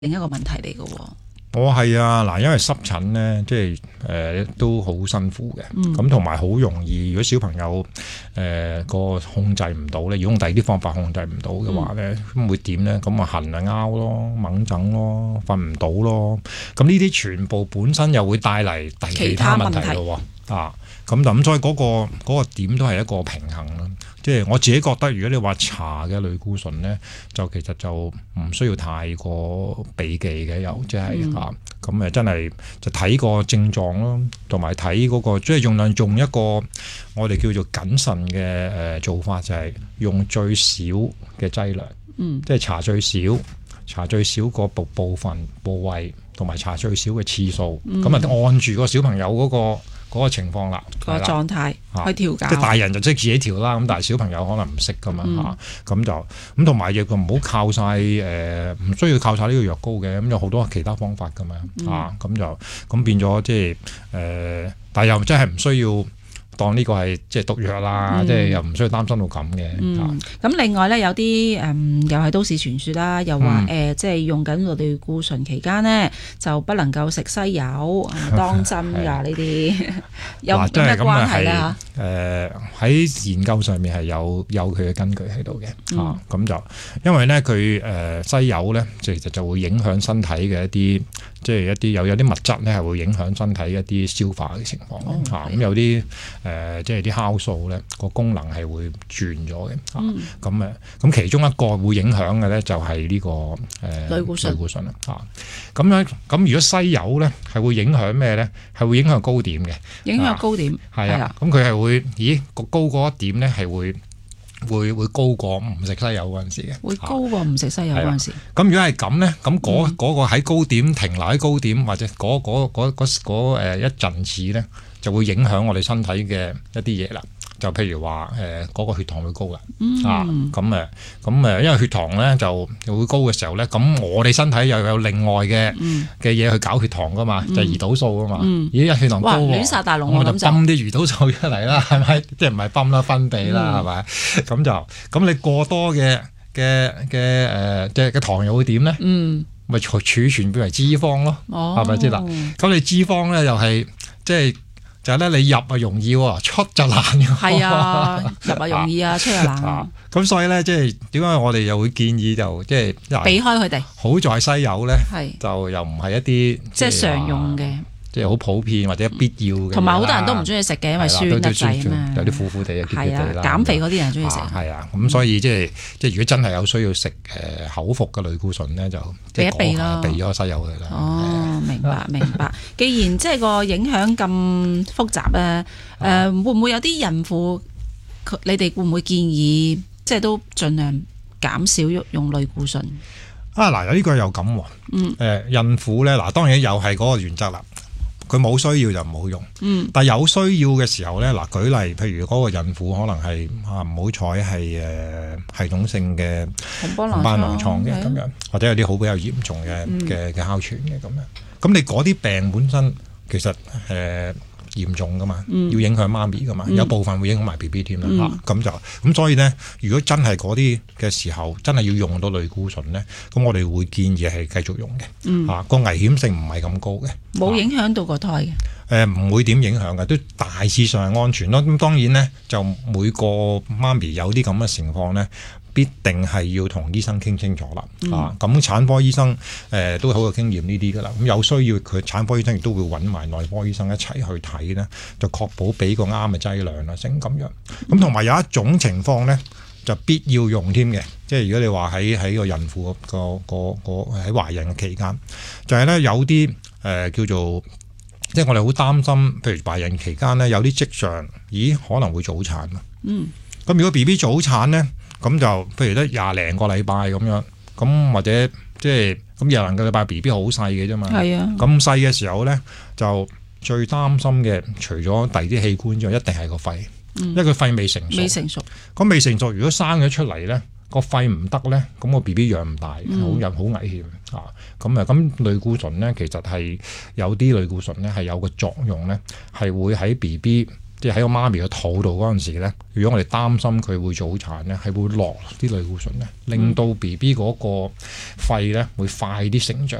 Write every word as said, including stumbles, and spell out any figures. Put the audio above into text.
另一個問題嚟嘅喎。 我係啊，嗱，因為濕疹咧，即係誒、呃、都好辛苦嘅，咁同埋好容易。如果小朋友誒個、呃、控制唔到咧，如果用第二啲方法控制唔到嘅話咧，咁、嗯、會點咧？咁啊痕啊拗咯，掹疹咯，瞓唔到咯。咁呢啲全部本身又會帶嚟第其他問題咯喎。啊，咁就咁，所以嗰、嗰個嗰、嗰個點都係一個平衡啦。即係我自己覺得，如果你話搽嘅類固醇咧，就其實就唔需要太過避忌嘅，又即係嚇咁誒，真係就睇個症狀咯，同埋睇嗰個即係用量用一個我哋叫做謹慎嘅誒做法，就係、是、用最少嘅劑量，嗯、即係搽最少，搽最少個部部分部位，同埋搽最少嘅次數，咁啊、嗯、按住個小朋友嗰、嗰個。嗰個情況啦， 個狀態去調教， 即係大人就即係自己調啦。咁但係小朋友可能唔識噶嘛嚇，咁、嗯、就咁同埋亦唔好靠晒，誒、呃，唔需要靠晒呢個藥膏嘅，咁有好多其他方法噶嘛嚇，咁、嗯啊、就咁變咗即係誒，但係又真係唔需要當呢個係即係毒藥啦，嗯、即係又唔需要擔心到咁嘅。咁、 嗯啊、另外咧有啲誒、嗯、又係都市傳說啦，又話誒、嗯呃、即係用緊類固醇期間呢，就不能夠食西柚，係咪當真㗎呢啲？有咩關係咧嚇？誒喺研究上面係有有佢嘅根據喺度嘅嚇，咁、嗯啊、就因為咧佢誒西柚咧，其實就會影響身體嘅一啲。即係一啲有有啲物質咧係會影響身體一啲消化嘅情況嚇，咁、哦啊、有啲誒、呃、即係啲酵素咧個功能係會轉咗嘅嚇，咁誒咁其中一個會影響嘅咧就係呢、這個誒類固醇類固醇啦嚇，咁樣咁如果西柚咧係會影響咩咧？係會影響高點嘅，影響高點係啊，咁佢係會咦個高嗰一點咧係會。會會高過唔食西柚嗰陣時嘅， 會高過唔食西柚嗰陣時。 咁如果係咁咧，咁嗰嗰個喺高點停留喺高點，或者嗰嗰嗰嗰嗰誒一陣子咧，就會影響我哋身體嘅一啲嘢啦。就譬如話誒嗰個血糖會高嘅，嗯、啊咁誒咁誒，因為血糖咧就會高嘅時候咧，咁我哋身體又有另外嘅嘅嘢去搞血糖噶嘛，嗯、就係胰島素啊嘛。 嗯、 咦，血糖高喎， 亂殺大龍我就泵啲胰島素出嚟啦，係咪？即係唔係泵啦，分泌啦，係咪、嗯？咁就咁你過多嘅嘅嘅誒，即係嘅糖又會點咧？嗯，咪儲儲存變為脂肪咯，係咪先啦？咁你脂肪咧又係即係。就係咧，你入啊容易喎，出就難嘅。 係啊，入啊容易啊，出又難啊。 咁所以咧，即係點解我哋又會建議就即係避開佢哋。 好在西柚咧， 係就又唔係一啲即係常用嘅。即係好普遍或者必要嘅， 同埋好多人都唔中意食嘅，因為酸得滯啊嘛， 有啲苦苦地、澀澀地啦。 減肥嗰啲人中意食。 係啊，咁所以即係即係如果真係有需要食誒口服嘅類固醇咧，就避一避咯， 避咗西柚佢啦。 哦，明白明白。既然即係個影響咁複雜咧，誒會唔會有啲孕婦，你哋會唔會建議即係都盡量減少用類固醇？ 啊嗱，有呢個又咁喎。嗯。誒孕婦咧，嗱當然又係嗰個原則啦。佢冇需要就唔好用，嗯、但係有需要嘅時候咧，嗱舉例，譬如嗰個孕婦可能係啊唔好彩係誒系統性嘅紅斑狼瘡嘅咁樣，或者有啲好比較嚴重嘅嘅嘅哮喘嘅咁樣，咁你嗰啲病本身其實誒、呃、嚴重噶嘛，嗯、要影響媽咪噶嘛，嗯、有部分會影響埋 B B 添啦嚇，咁、嗯啊、就咁所以咧，如果真係嗰啲嘅時候真係要用到類固醇咧，咁我哋會建議係繼續用嘅，嗯、啊個危險性唔係咁高嘅。 冇影響到個胎嘅，誒唔、 呃、會點影響嘅，都大致上係安全咯。咁當然咧，就每個媽咪有啲咁嘅情況咧，必定係要同醫生傾清楚啦。嗯、啊，咁產科醫生誒、呃、都好有經驗呢啲噶啦。咁有需要佢產科醫生亦都會揾埋內科醫生一齊去睇咧，就確保俾個啱嘅劑量啊，成咁樣。咁同埋有一種情況咧，就必要用添嘅，即係如果你話喺喺個孕婦個個個喺懷孕嘅期間，就係、是、咧有啲。誒、呃、叫做，即係我哋好擔心，譬如懷孕期間咧有啲跡象，咦可能會早產啊。嗯。咁如果 B B 早產咧，咁就譬如得廿零個禮拜咁樣，咁或者即係咁廿零個禮拜 B B 好細嘅啫嘛。係啊。咁細嘅時候咧，就最擔心嘅，除咗第二啲器官之外，一定係個肺，嗯、因為佢肺未成熟。未成熟。咁未成熟，如果生咗出嚟咧，個肺唔得咧，咁個 B B 養唔大，好有好危險啊！咁啊，咁類固醇咧，其實係有啲類固醇咧係有個作用咧，係會喺 B B 即係喺個媽咪嘅肚度嗰陣時咧，如果我哋擔心佢會早產咧，係會落啲類固醇咧，令到 B B 嗰個肺咧會快啲成長。